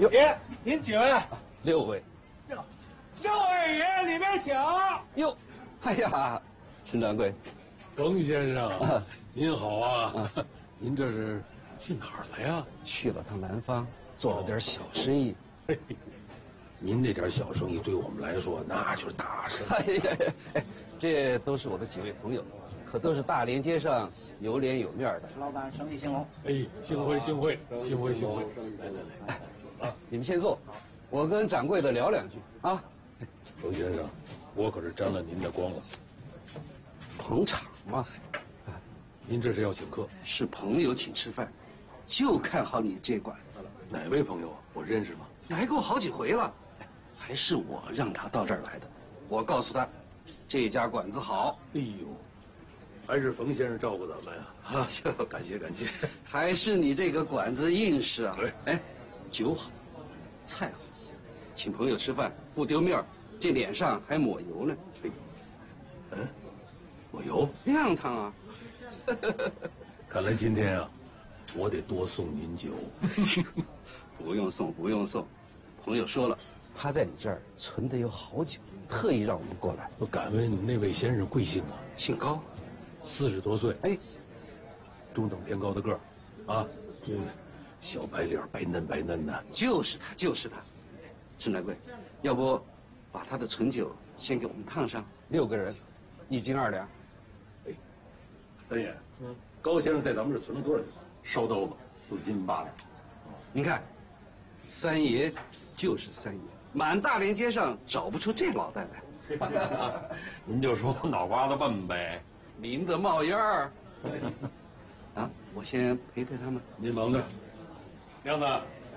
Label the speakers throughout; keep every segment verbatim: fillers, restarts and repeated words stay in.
Speaker 1: 爷，您几位？
Speaker 2: 六位。
Speaker 1: 六六位爷，里面请。
Speaker 2: 哟，哎呀，陈掌柜，
Speaker 3: 冯先生，啊、您好啊！啊您这是去哪儿了呀？
Speaker 2: 去了趟南方，做了点小生意。
Speaker 3: 嘿嘿，您那点小生意对我们来说那就是大生意。
Speaker 2: 哎呀，哎，这都是我的几位朋友，可都是大连街上有脸有面的。
Speaker 4: 老板生意兴隆。
Speaker 3: 哎，幸会幸会幸会幸会！来来来，
Speaker 2: 哎，你们先坐，我跟掌柜的聊两句啊。
Speaker 3: 冯先生，我可是沾了您的光了。
Speaker 2: 捧场嘛。
Speaker 3: 您这是要请客？
Speaker 2: 是朋友请吃饭，就看好你这馆子了。
Speaker 3: 哪位朋友啊？我认识吗？
Speaker 2: 来过好几回了，还是我让他到这儿来的。我告诉他，这家馆子好。
Speaker 3: 哎呦，还是冯先生照顾咱们呀！啊，感谢感谢。
Speaker 2: 还是你这个馆子硬实啊！哎，酒好，菜好，请朋友吃饭不丢面儿，这脸上还抹油呢。
Speaker 3: 哎，嗯，抹油？
Speaker 2: 亮堂啊！
Speaker 3: 看来今天啊，我得多送您酒。
Speaker 2: 不用送，不用送。朋友说了，他在你这儿存的有好酒，特意让我们过来。
Speaker 3: 我敢问那位先生贵姓啊？
Speaker 2: 姓高，
Speaker 3: 四十多岁。
Speaker 2: 哎，
Speaker 3: 中等偏高的个儿，啊，嗯，小白脸，白嫩白嫩的。
Speaker 2: 就是他，就是他。陈掌柜，要不把他的存酒先给我们烫上？六个人，一斤二两。
Speaker 3: 哎，三爷，嗯，高先生在咱们这存了多少酒？烧刀子四斤八两。
Speaker 2: 您看，三爷就是三爷，满大连街上找不出这老蛋来。
Speaker 5: 您就说脑瓜子笨呗，
Speaker 2: 淋得冒烟儿。啊，我先陪陪他们。
Speaker 3: 您忙着。娘子，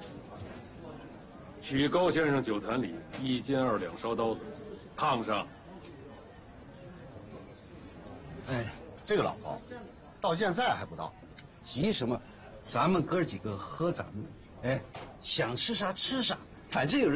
Speaker 3: 取高先生酒坛里一斤二两烧刀子，烫上。
Speaker 5: 哎，这个老高，到现在还不到，
Speaker 2: 急什么？咱们哥几个喝咱们的，哎，想吃啥吃啥，反正有人。